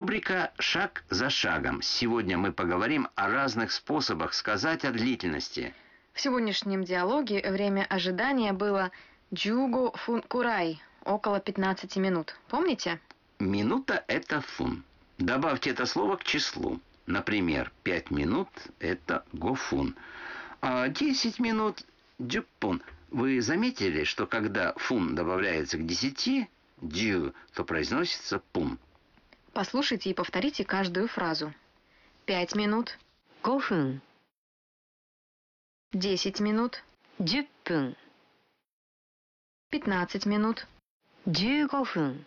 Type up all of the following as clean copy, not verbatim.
Рубрика «Шаг за шагом». Сегодня мы поговорим о разных способах сказать о длительности. В сегодняшнем диалоге время ожидания было «Джуго фун курай» – около 15 минут. Помните? Минута – это фун. Добавьте это слово к числу. Например, 5 минут – это гофун, а 10 минут – дюппун. Вы заметили, что когда фун добавляется к 10, дю, то произносится пун. Послушайте и повторите каждую фразу. 5 минут. 5分 10 минут. 10分 15 минут. 15分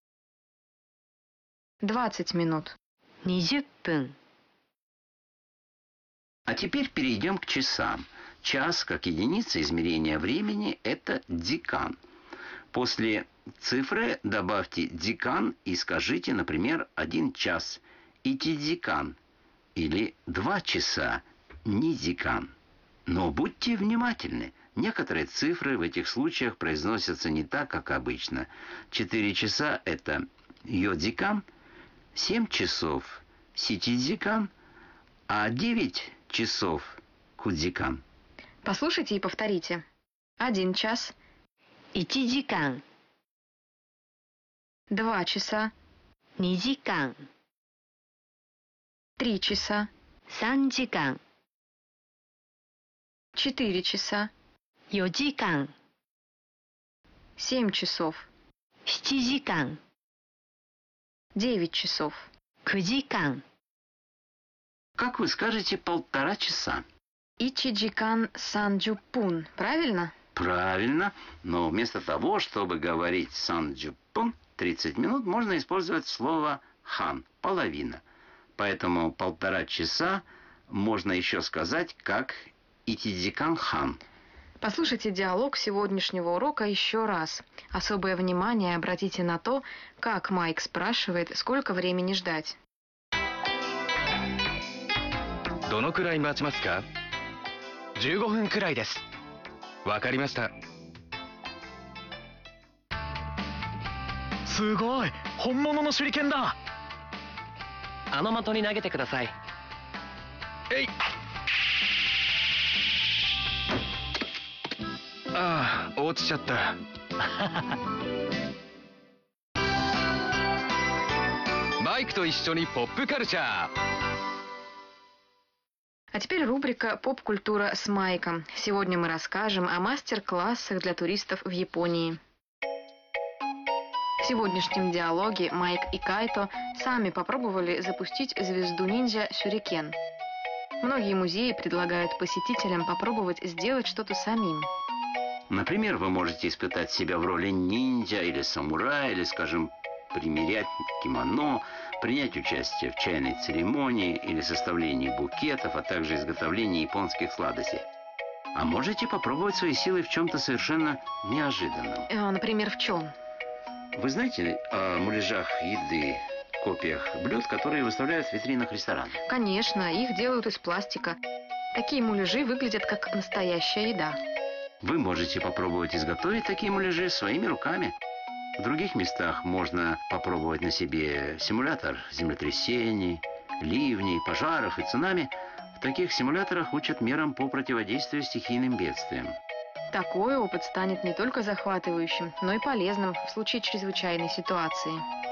20 минут. 20分 А теперь перейдем к часам. Час, как единица измерения времени, это дикан. После цифры добавьте дикан и скажите, например, 1 час итидикан или 2 часа нидикан. Но будьте внимательны. Некоторые цифры в этих случаях произносятся не так, как обычно. 4 часа – это йодикан, 7 часов – ситидикан, а 9 часов – кудикан. Послушайте и повторите. 1 час. 1時間 2 часа. 2時間 3 часа. 3時間 4 часа. 4時間 7 часов. 7時間 9 часов. 9時間 Как вы скажете 1,5 часа? Ичиджикан санджупун. Правильно? Правильно, но вместо того, чтобы говорить санджупун 30 минут, можно использовать слово хан – половина. Поэтому 1,5 часа можно еще сказать как итидикан хан. Послушайте диалог сегодняшнего урока еще раз. Особое внимание обратите на то, как Майк спрашивает, сколько времени ждать. どのくらい待ちますか？15分くらいです。わかりました。すごい、本物の手裏剣だ。あの的に投げてください。えい。ああ、落ちちゃった。マイクと一緒にポップカルチャー。 А теперь рубрика «Поп-культура с Майком». Сегодня мы расскажем о мастер-классах для туристов в Японии. В сегодняшнем диалоге Майк и Кайто сами попробовали запустить звезду ниндзя сюрикен. Многие музеи предлагают посетителям попробовать сделать что-то самим. Например, вы можете испытать себя в роли ниндзя или самурая, или, скажем, примерять кимоно, принять участие в чайной церемонии или составлении букетов, а также изготовлении японских сладостей. А можете попробовать свои силы в чем-то совершенно неожиданном. Например, в чем? Вы знаете о муляжах еды, копиях блюд, которые выставляют в витринах ресторанов? Конечно, их делают из пластика. Такие муляжи выглядят как настоящая еда. Вы можете попробовать изготовить такие муляжи своими руками. В других местах можно попробовать на себе симулятор землетрясений, ливней, пожаров и цунами. В таких симуляторах учат мерам по противодействию стихийным бедствиям. Такой опыт станет не только захватывающим, но и полезным в случае чрезвычайной ситуации.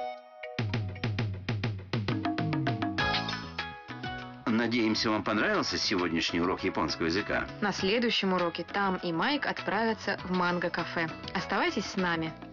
Надеемся, вам понравился сегодняшний урок японского языка. На следующем уроке Там и Майк отправятся в манго-кафе. Оставайтесь с нами.